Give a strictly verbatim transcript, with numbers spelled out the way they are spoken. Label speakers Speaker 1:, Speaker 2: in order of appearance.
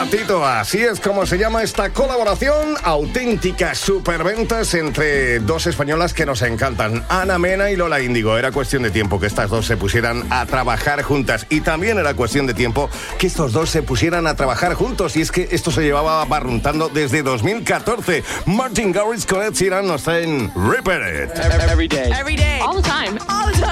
Speaker 1: ratito. Así es como se llama esta colaboración, auténticas superventas entre dos españolas que nos encantan, Ana Mena y Lola Índigo. Era cuestión de tiempo que estas dos se pusieran a trabajar juntas, y también era cuestión de tiempo que estos dos se pusieran a trabajar juntos, y es que esto se llevaba barruntando desde dos mil catorce. Martin Garrix con Ed Sheeran nos traen Ripper It.
Speaker 2: Every day.
Speaker 3: Every day.
Speaker 2: All the time.
Speaker 3: All the time.